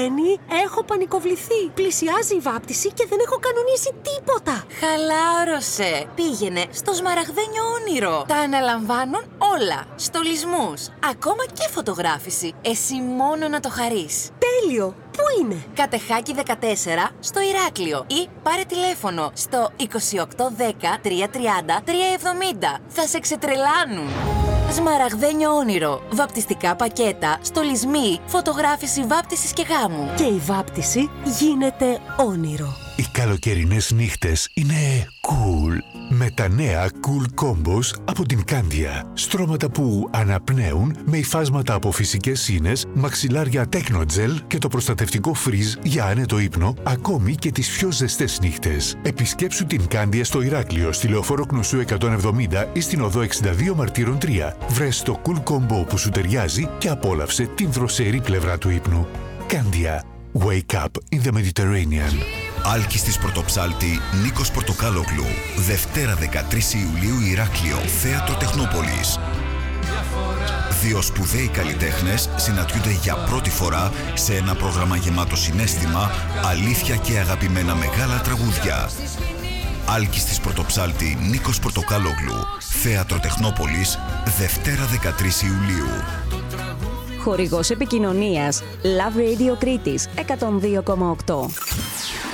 Ελένη, έχω πανικοβληθεί. Πλησιάζει η βάπτιση και δεν έχω κανονίσει τίποτα. Χαλάρωσε. Πήγαινε στο σμαραγδένιο όνειρο. Τα αναλαμβάνουν όλα. Στολισμούς, ακόμα και φωτογράφηση. Εσύ μόνο να το χαρείς. Τέλειο. Πού είναι? Κατεχάκη 14 στο Ηράκλειο ή πάρε τηλέφωνο στο 2810 330 370. Θα σε ξετρελάνουν. Σμαραγδένιο όνειρο. Βαπτιστικά πακέτα, στολισμοί, φωτογράφηση βάπτισης και γάμου. Και η βάπτιση γίνεται όνειρο. Οι καλοκαιρινές νύχτες είναι cool. Με τα νέα Cool Combos από την Candia. Στρώματα που αναπνέουν με υφάσματα από φυσικές σύνες, μαξιλάρια Technogel και το προστατευτικό Freeze για άνετο ύπνο, ακόμη και τις πιο ζεστές νύχτες. Επισκέψου την Candia στο Ηράκλειο, στη Λεωφόρο Κνωσού 170 ή στην οδό 62 Μαρτύρων 3. Βρες το Cool Combo που σου ταιριάζει και απόλαυσε την δροσερή πλευρά του ύπνου. Candia. Wake up in the Mediterranean. Άλκης της Πρωτοψάλτη Νίκος Πορτοκάλογλου. Δευτέρα 13 Ιουλίου Ηράκλειο, Θέατρο Τεχνόπολης. Δύο σπουδαίοι καλλιτέχνες συναντιούνται για πρώτη φορά σε ένα πρόγραμμα γεμάτο συναίσθημα, αλήθεια και αγαπημένα μεγάλα τραγούδια. Άλκης της Πρωτοψάλτη Νίκος Πορτοκάλογλου. Θέατρο Τεχνόπολης, Δευτέρα 13 Ιουλίου. Χορηγός επικοινωνίας Love Radio Κρήτης 102,8.